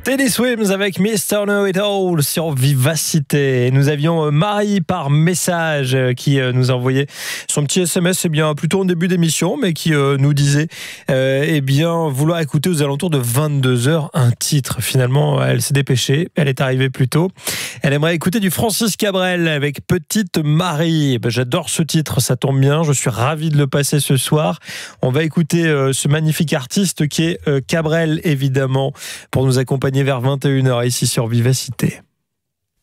Teddy Swims avec Mr. Know It All sur Vivacité. Nous avions Marie par message qui nous a envoyé son petit SMS, c'est bien plutôt en début d'émission, mais qui nous disait vouloir écouter aux alentours de 22h un titre. Finalement, elle s'est dépêchée, elle est arrivée plus tôt. Elle aimerait écouter du Francis Cabrel avec Petite Marie. J'adore ce titre, ça tombe bien, je suis ravi de le passer ce soir. On va écouter ce magnifique artiste qui est Cabrel, évidemment, pour nous accompagner vers 21h ici sur Vivacité.